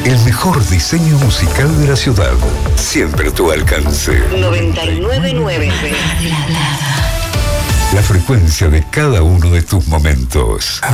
El mejor diseño musical de la ciudad. Siempre a tu alcance. 999. La frecuencia de cada uno de tus momentos.